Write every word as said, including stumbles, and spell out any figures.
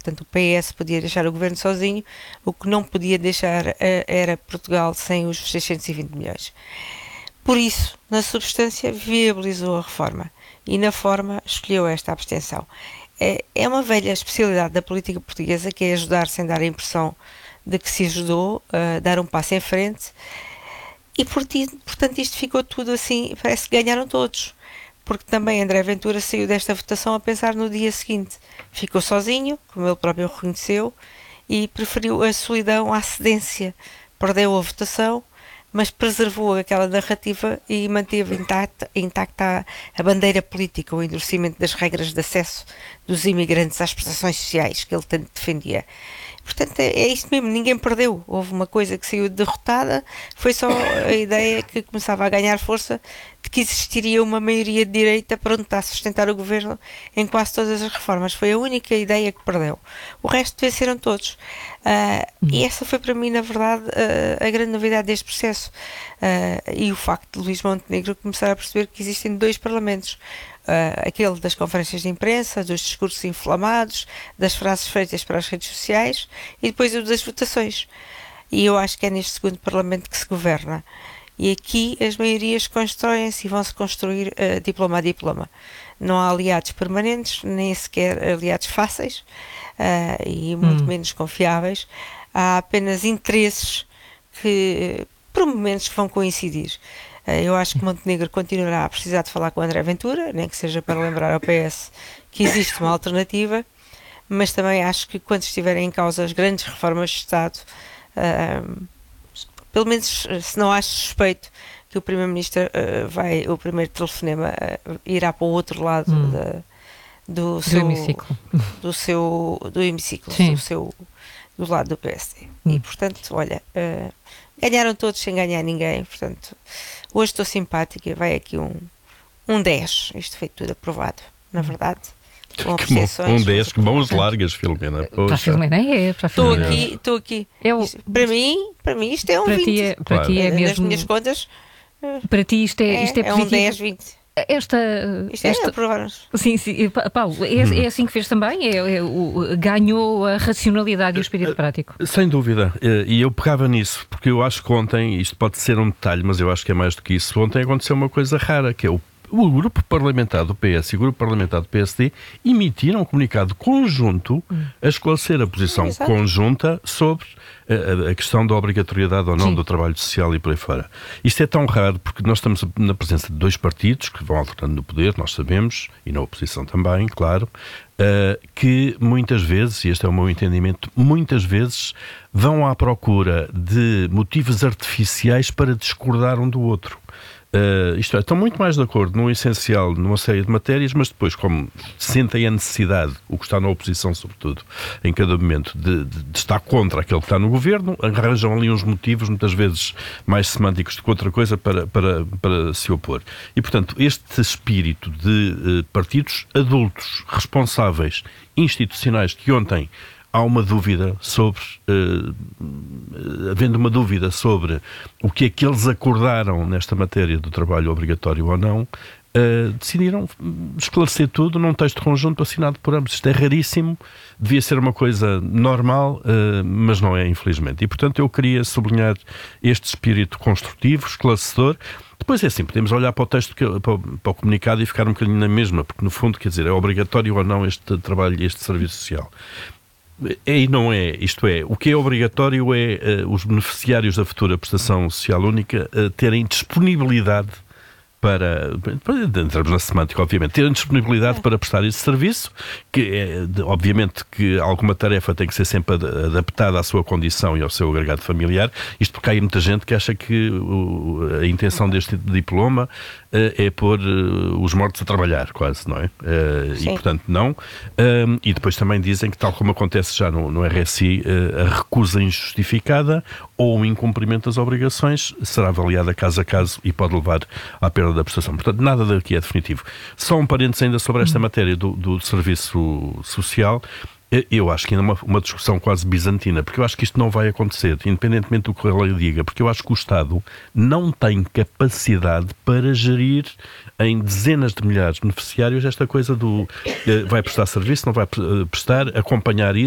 portanto o P S podia deixar o governo sozinho, o que não podia deixar era Portugal sem os seiscentos e vinte milhões. Por isso, na substância, viabilizou a reforma e na forma escolheu esta abstenção. É, é uma velha especialidade da política portuguesa, que é ajudar sem dar a impressão de que se ajudou, a dar um passo em frente, e portanto isto ficou tudo assim, parece que ganharam todos, porque também André Ventura saiu desta votação a pensar no dia seguinte, ficou sozinho, como ele próprio reconheceu, e preferiu a solidão à cedência, perdeu a votação, mas preservou aquela narrativa e manteve intacta, intacta a bandeira política, o endurecimento das regras de acesso dos imigrantes às prestações sociais que ele tanto defendia. Portanto, é, é isto mesmo, ninguém perdeu. Houve uma coisa que saiu derrotada, foi só a ideia que começava a ganhar força de que existiria uma maioria de direita pronta a sustentar o governo em quase todas as reformas. Foi a única ideia que perdeu. O resto venceram todos. Uh, uhum. E essa foi para mim, na verdade, uh, a grande novidade deste processo. Uh, e o facto de Luís Montenegro começar a perceber que existem dois parlamentos. Uh, aquele das conferências de imprensa, dos discursos inflamados, das frases feitas para as redes sociais e depois o das votações. E eu acho que é neste segundo Parlamento que se governa. E aqui as maiorias constroem-se e vão-se construir uh, diploma a diploma. Não há aliados permanentes, nem sequer aliados fáceis uh, e muito hum. menos confiáveis. Há apenas interesses que, por momentos, que vão coincidir. Eu acho que Montenegro continuará a precisar de falar com André Ventura, nem que seja para lembrar ao P S que existe uma alternativa, mas também acho que quando estiverem em causa as grandes reformas de Estado, uh, pelo menos se não acho suspeito que o Primeiro-Ministro uh, vai, o primeiro telefonema uh, irá para o outro lado hum. da, do, do seu hemiciclo, do, seu, do hemiciclo, do, seu, do lado do P S D. Hum. E portanto, olha, uh, ganharam todos sem ganhar ninguém, portanto... Hoje estou simpática, vai aqui um, um dez, isto foi tudo aprovado, na verdade. Com que bom, um dez, que mãos largas, Filomena. Para a Filomena é, para a Estou Filomena. aqui, estou aqui. Eu, isto, para, mim, para mim isto é um para vinte. Ti é, para claro. ti é mesmo... Nas minhas contas... Para ti isto é, é, isto é, é um dez, vinte. Esta, Isto é esta, aprovar-nos. Sim, sim. Paulo, é, é assim que fez também? É, é, o, ganhou a racionalidade e o espírito prático? Sem dúvida. E eu pegava nisso, porque eu acho que ontem, isto pode ser um detalhe, mas eu acho que é mais do que isso, ontem aconteceu uma coisa rara, que é o O grupo parlamentar do P S e o grupo parlamentar do P S D emitiram um comunicado conjunto hum. a esclarecer a posição Exato. conjunta sobre a, a questão da obrigatoriedade ou não Sim. do trabalho social e por aí fora. Isto é tão raro porque nós estamos na presença de dois partidos que vão alternando no poder, nós sabemos, e na oposição também, claro, uh, que muitas vezes, e este é o meu entendimento, muitas vezes vão à procura de motivos artificiais para discordar um do outro. Uh, isto é, estão muito mais de acordo no essencial, numa série de matérias, mas depois, como sentem a necessidade, o que está na oposição sobretudo, em cada momento, de, de, de estar contra aquele que está no governo, arranjam ali uns motivos, muitas vezes mais semânticos do que outra coisa, para, para, para se opor. E, portanto, este espírito de uh, partidos adultos, responsáveis, institucionais, que ontem há uma dúvida sobre, uh, havendo uma dúvida sobre o que é que eles acordaram nesta matéria do trabalho obrigatório ou não, uh, decidiram esclarecer tudo num texto conjunto assinado por ambos. Isto é raríssimo, devia ser uma coisa normal, uh, mas não é, infelizmente. E, portanto, eu queria sublinhar este espírito construtivo, esclarecedor. Depois é assim, podemos olhar para o texto, para o, para o comunicado e ficar um bocadinho na mesma, porque, no fundo, quer dizer, é obrigatório ou não este trabalho, este serviço social. É e não é, isto é, o que é obrigatório é uh, os beneficiários da futura prestação social única uh, terem disponibilidade para, entramos na semântica, obviamente, terem disponibilidade é. para prestar esse serviço, que é, obviamente que alguma tarefa tem que ser sempre adaptada à sua condição e ao seu agregado familiar, isto porque há aí muita gente que acha que o, a intenção deste diploma uh, é pôr uh, os mortos a trabalhar, quase, não é? Uh, e, portanto, não. Um, e depois também dizem que, tal como acontece já no, no R S I, uh, a recusa injustificada ou o incumprimento das obrigações será avaliada caso a caso e pode levar à perda da prestação. Portanto, nada daqui é definitivo. Só um parênteses ainda sobre esta matéria do, do serviço social. Eu acho que ainda é uma, uma discussão quase bizantina, porque eu acho que isto não vai acontecer, independentemente do que a lei diga, porque eu acho que o Estado não tem capacidade para gerir em dezenas de milhares de beneficiários esta coisa do vai prestar serviço, não vai prestar, acompanhar isso.